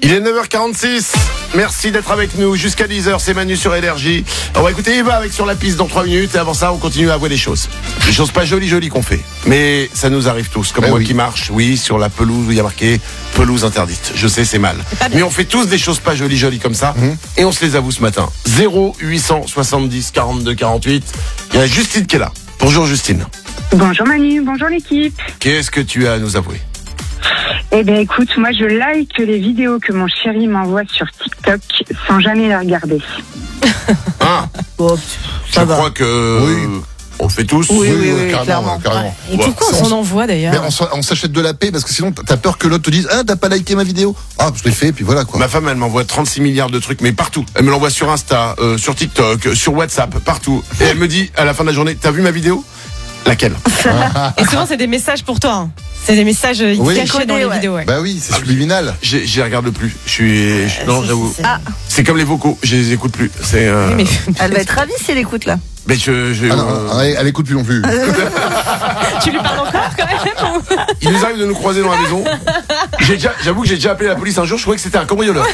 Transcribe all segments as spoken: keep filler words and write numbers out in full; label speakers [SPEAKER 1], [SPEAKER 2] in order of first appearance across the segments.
[SPEAKER 1] Il est neuf heures quarante-six. Merci d'être avec nous jusqu'à dix heures. C'est Manu sur Énergie. On va écouter Eva avec Sur la piste dans trois minutes. Et avant ça, on continue à avouer des choses. Des choses pas jolies, jolies qu'on fait. Mais ça nous arrive tous. Comme
[SPEAKER 2] Mais
[SPEAKER 1] moi
[SPEAKER 2] oui.
[SPEAKER 1] qui marche, oui, sur la pelouse où il y a marqué pelouse interdite. Je sais, c'est mal. Mais on fait tous des choses pas jolies, jolies comme ça. Mmh. Et on se les avoue ce matin. zéro huit cent soixante-dix quarante-deux quarante-huit. Il y a Justine qui est là. Bonjour Justine.
[SPEAKER 3] Bonjour Manu, bonjour l'équipe.
[SPEAKER 1] Qu'est-ce que tu as à nous avouer?
[SPEAKER 3] Eh bien écoute, moi je like les vidéos que mon chéri m'envoie sur TikTok sans jamais les regarder.
[SPEAKER 1] Ah,
[SPEAKER 4] Oh,
[SPEAKER 1] je
[SPEAKER 4] ça va.
[SPEAKER 1] crois que
[SPEAKER 2] Oui.
[SPEAKER 1] on le fait tous.
[SPEAKER 4] Oui, oui,
[SPEAKER 2] oui,
[SPEAKER 4] oui,
[SPEAKER 2] carrément,
[SPEAKER 4] clairement.
[SPEAKER 2] carrément.
[SPEAKER 4] Et
[SPEAKER 1] Ouais.
[SPEAKER 4] pourquoi on s'en envoie
[SPEAKER 2] Mais
[SPEAKER 4] d'ailleurs
[SPEAKER 2] on, s'en- on s'achète de la paix parce que sinon t'as peur que l'autre te dise ah t'as pas liké ma vidéo. Ah je l'ai fait puis voilà quoi.
[SPEAKER 1] Ma femme, elle m'envoie trente-six milliards de trucs, mais partout. Elle me l'envoie sur Insta, euh, sur TikTok, sur WhatsApp, partout. Et elle me dit à la fin de la journée, t'as vu ma vidéo? Laquelle?
[SPEAKER 5] Et souvent, c'est des messages pour toi. hein. C'est des messages euh,
[SPEAKER 2] Oui.
[SPEAKER 5] cachés
[SPEAKER 4] Codés,
[SPEAKER 5] dans les
[SPEAKER 4] ouais.
[SPEAKER 5] vidéos. Ouais.
[SPEAKER 2] Bah oui c'est subliminal.
[SPEAKER 1] J'ai- J'y regarde plus. Je suis, je- non,
[SPEAKER 5] si,
[SPEAKER 1] j'avoue.
[SPEAKER 5] si, si.
[SPEAKER 4] Ah,
[SPEAKER 1] C'est comme les vocaux, je les écoute plus. C'est. Euh...
[SPEAKER 5] Oui,
[SPEAKER 1] mais...
[SPEAKER 5] mais
[SPEAKER 4] elle va être ravie si elle écoute là.
[SPEAKER 1] je, je-
[SPEAKER 2] Ah non,
[SPEAKER 1] euh,
[SPEAKER 2] elle, elle écoute plus non plus.
[SPEAKER 5] tu lui parles encore quand même ou-
[SPEAKER 1] Il nous arrive de nous croiser dans la maison. J'ai déjà, j'avoue que j'ai déjà appelé la police un jour. Je croyais que c'était un cambrioleur.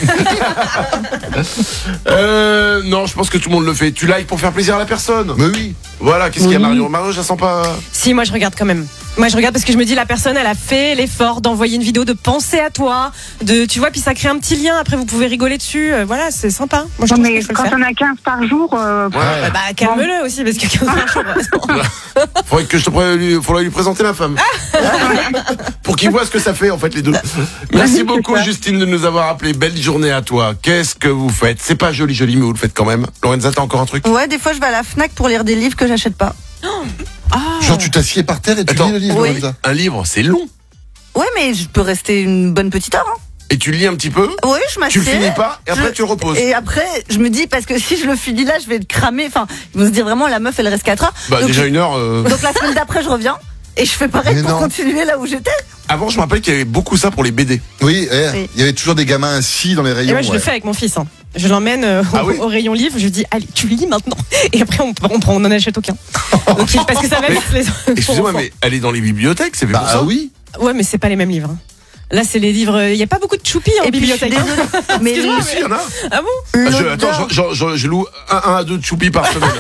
[SPEAKER 1] euh, non, je pense que tout le monde le fait. Tu likes pour faire plaisir à la personne.
[SPEAKER 2] Mais oui.
[SPEAKER 1] Voilà. Qu'est-ce qu'il y a, Mario? Mario, je la sens pas.
[SPEAKER 5] Si, moi je regarde quand même. Moi je regarde parce que je me dis la personne elle a fait l'effort d'envoyer une vidéo, de penser à toi, de tu vois, puis ça crée un petit lien. Après vous pouvez rigoler dessus. Euh, voilà, c'est sympa. Moi je
[SPEAKER 3] Non,
[SPEAKER 5] pense
[SPEAKER 3] mais
[SPEAKER 5] que je peux
[SPEAKER 3] quand
[SPEAKER 5] le faire.
[SPEAKER 3] on a quinze par jour, euh,
[SPEAKER 1] Ouais.
[SPEAKER 5] Euh, Bah calme-le aussi parce que quinze par jour,
[SPEAKER 1] Faudrait que je te pré- lui, faudrait lui présenter ma femme. Pour qu'il voit ce que ça fait en fait les deux. Merci
[SPEAKER 3] c'est
[SPEAKER 1] beaucoup
[SPEAKER 3] ça.
[SPEAKER 1] Justine de nous avoir appelé. Belle journée à toi. Qu'est-ce que vous faites? C'est pas joli joli mais vous le faites quand même. Lorenza, t'as encore un truc?
[SPEAKER 4] Ouais, des fois je vais à la Fnac pour lire des livres que j'achète pas.
[SPEAKER 2] Genre tu t'assieds par terre et tu
[SPEAKER 1] Attends.
[SPEAKER 2] lis le livre.
[SPEAKER 4] Oui.
[SPEAKER 2] Lorenza.
[SPEAKER 1] Un livre, c'est long.
[SPEAKER 4] Ouais, mais je peux rester une bonne petite heure. Hein.
[SPEAKER 1] Et tu le lis un petit peu,
[SPEAKER 4] Oui, je
[SPEAKER 1] tu
[SPEAKER 4] m'assieds.
[SPEAKER 1] le finis pas et après
[SPEAKER 4] Je-
[SPEAKER 1] tu le reposes.
[SPEAKER 4] Et après, je me dis, parce que si je le finis là, je vais être cramée. Enfin, ils vont se dire vraiment, la meuf, elle reste quatre heures.
[SPEAKER 1] Bah
[SPEAKER 4] donc,
[SPEAKER 1] déjà
[SPEAKER 4] je-
[SPEAKER 1] une heure. euh,
[SPEAKER 4] donc la semaine d'après, je reviens. Et je fais pareil
[SPEAKER 2] Mais
[SPEAKER 4] pour
[SPEAKER 2] non.
[SPEAKER 4] continuer là où j'étais.
[SPEAKER 1] Avant je me rappelle qu'il y avait beaucoup ça pour les B D.
[SPEAKER 2] Oui, eh,
[SPEAKER 4] Oui.
[SPEAKER 2] il y avait toujours des gamins assis dans les
[SPEAKER 5] Et
[SPEAKER 2] rayons.
[SPEAKER 5] moi je le
[SPEAKER 2] ouais.
[SPEAKER 5] fais avec mon fils. hein. Je l'emmène euh,
[SPEAKER 1] Ah
[SPEAKER 5] au,
[SPEAKER 1] oui.
[SPEAKER 5] au rayon livre. Je lui dis allez tu lis maintenant. Et après on on, prend- on en achète aucun. Donc, il- parce que ça va
[SPEAKER 1] Mais-
[SPEAKER 5] vite les.
[SPEAKER 1] Excusez-moi
[SPEAKER 5] pour enfants.
[SPEAKER 1] mais elle est dans les bibliothèques, c'est fait
[SPEAKER 2] Bah
[SPEAKER 1] pour ça.
[SPEAKER 2] ah oui.
[SPEAKER 5] Ouais mais c'est pas les mêmes livres. hein. Là c'est les livres. Il y a pas beaucoup de choupi en
[SPEAKER 4] Et puis, je suis
[SPEAKER 5] bibliothèque. hein.
[SPEAKER 4] désolée. Mais
[SPEAKER 5] Excuse-moi,
[SPEAKER 1] Mais si, il y en a.
[SPEAKER 5] Ah bon?
[SPEAKER 1] Ah, je,
[SPEAKER 4] l'odeur-
[SPEAKER 1] attends, je, je- je- je loue un, un à deux Choupi par semaine.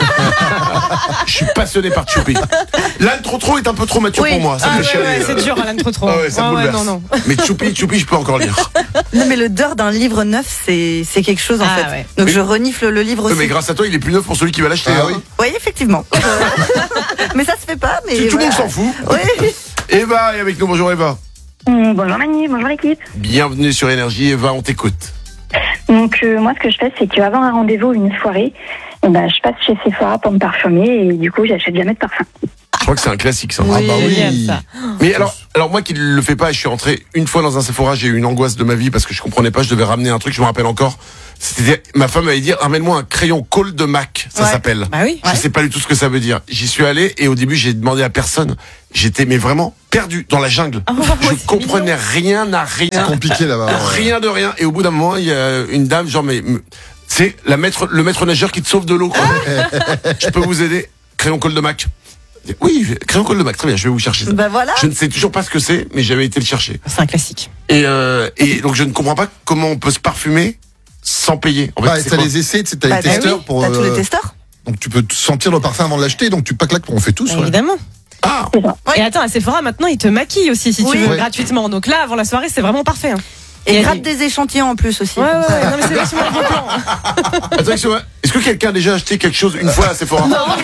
[SPEAKER 1] Je suis passionné par Choupi. L'âne trop trop est un peu trop mature
[SPEAKER 4] Oui.
[SPEAKER 1] pour moi. Ça
[SPEAKER 5] Ah
[SPEAKER 1] me
[SPEAKER 5] ouais,
[SPEAKER 1] fait chialer.
[SPEAKER 5] ouais, c'est dur Alan trop trop.
[SPEAKER 1] Ah ouais, ça me
[SPEAKER 5] Ouais, ouais,
[SPEAKER 1] bouleverse.
[SPEAKER 5] non non.
[SPEAKER 1] Mais Choupi, Choupi, je peux encore lire.
[SPEAKER 4] Non, mais l'odeur d'un livre neuf, c'est c'est quelque chose en
[SPEAKER 5] Ah,
[SPEAKER 4] fait.
[SPEAKER 5] ouais.
[SPEAKER 4] Donc
[SPEAKER 1] Mais-
[SPEAKER 4] je renifle le livre
[SPEAKER 1] Ouais,
[SPEAKER 4] aussi.
[SPEAKER 1] mais grâce à toi, il est plus neuf pour celui qui va l'acheter.
[SPEAKER 2] Ah
[SPEAKER 1] hein.
[SPEAKER 2] oui.
[SPEAKER 4] Oui, effectivement. mais ça se fait pas. Mais
[SPEAKER 1] Tout le monde
[SPEAKER 4] voilà.
[SPEAKER 1] s'en fout.
[SPEAKER 4] Oui.
[SPEAKER 1] Eva est avec nous. Bonjour Eva.
[SPEAKER 3] hum, bonjour Manu, bonjour l'équipe.
[SPEAKER 1] Bienvenue sur Énergie. Eva, on t'écoute.
[SPEAKER 3] Donc euh, moi ce que je fais c'est qu'avant un rendez-vous, une soirée, eh ben, je passe chez Sephora pour me parfumer et du coup j'achète jamais de parfum.
[SPEAKER 1] Je crois que c'est un classique ça.
[SPEAKER 2] Ah bah
[SPEAKER 5] génial,
[SPEAKER 2] oui.
[SPEAKER 5] ça.
[SPEAKER 1] Mais alors, alors moi qui le fais pas, je suis rentré une fois dans un Sephora, j'ai eu une angoisse de ma vie parce que je comprenais pas, je devais ramener un truc, je me rappelle encore. C'était, ma femme m'avait dit, ramène-moi un crayon Cold de Mac, ça
[SPEAKER 4] Ouais.
[SPEAKER 1] s'appelle.
[SPEAKER 5] Bah oui.
[SPEAKER 1] Je sais pas du tout ce que ça veut dire. J'y suis allé et au début j'ai demandé à personne. J'étais mais vraiment perdu dans la jungle.
[SPEAKER 5] Oh,
[SPEAKER 1] Je
[SPEAKER 5] c'est
[SPEAKER 1] comprenais rien à rien.
[SPEAKER 2] C'est compliqué là-bas. ouais.
[SPEAKER 1] Rien de rien. Et au bout d'un moment, il y a une dame, genre, mais, c'est la maître, le maître nageur qui te sauve de l'eau, quoi. Je peux vous aider? Crayon Cold de Mac. Oui, crayon Cold de Mac. Très bien, je vais vous chercher ça.
[SPEAKER 4] Bah voilà.
[SPEAKER 1] Je ne sais toujours pas ce que c'est, mais j'avais été le chercher.
[SPEAKER 5] C'est un classique.
[SPEAKER 1] Et, euh, et donc je ne comprends pas comment on peut se parfumer sans payer. En fait,
[SPEAKER 2] Bah,
[SPEAKER 1] c'est
[SPEAKER 2] t'as
[SPEAKER 1] quoi
[SPEAKER 2] les essais, tu sais, t'as
[SPEAKER 4] Bah,
[SPEAKER 2] les
[SPEAKER 4] bah
[SPEAKER 2] testeurs
[SPEAKER 4] oui,
[SPEAKER 2] pour.
[SPEAKER 4] T'as tous les
[SPEAKER 2] euh,
[SPEAKER 4] testeurs.
[SPEAKER 2] Donc tu peux sentir le parfum avant de l'acheter, donc tu pas claques, on fait tous. ouais.
[SPEAKER 5] Évidemment.
[SPEAKER 1] Ah,
[SPEAKER 3] C'est ça.
[SPEAKER 5] Et attends, à Sephora maintenant ils te maquillent aussi si
[SPEAKER 4] Oui.
[SPEAKER 5] tu veux
[SPEAKER 2] Ouais.
[SPEAKER 5] gratuitement. Donc là avant la soirée c'est vraiment parfait. hein.
[SPEAKER 4] Et
[SPEAKER 5] Il y a
[SPEAKER 4] gratte
[SPEAKER 5] des-
[SPEAKER 4] des échantillons en plus aussi.
[SPEAKER 5] Ouais ouais ouais. Non mais c'est vachement bon plan.
[SPEAKER 1] attends, excuse-moi. Est-ce que quelqu'un a déjà acheté quelque chose une fois à Sephora?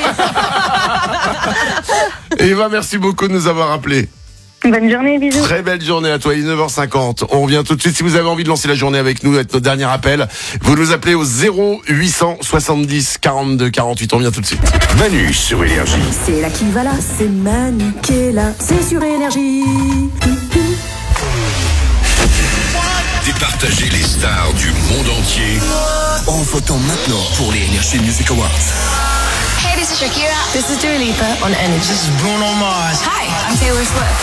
[SPEAKER 1] Eva, merci beaucoup de nous avoir appelés.
[SPEAKER 3] Bonne journée, bisous.
[SPEAKER 1] Très belle journée à toi, il est neuf heures cinquante. On revient tout de suite. Si vous avez envie de lancer la journée avec nous, être notre dernier appel, vous nous appelez au zéro huit cent soixante-dix quarante-deux quarante-huit. On revient tout de suite.
[SPEAKER 6] Manu sur Énergie.
[SPEAKER 7] C'est là qui va là, c'est Manu qui est là, c'est sur Énergie.
[SPEAKER 6] Départager les stars du monde entier en votant maintenant pour les Energy Music Awards.
[SPEAKER 8] Hey, this is Shakira.
[SPEAKER 7] This is Dua Lipa on Energy.
[SPEAKER 8] Hi, I'm Taylor Swift.